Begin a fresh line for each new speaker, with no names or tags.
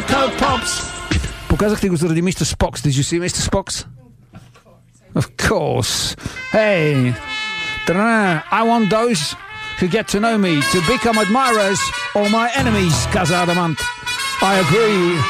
Cocoa Pops. Pokazach tego zrobili Mr. Spox. Did you see Mr. Spox? Of course. Hey. I want those who get to know me to become admirers or my enemies, Casa Adamant. I agree.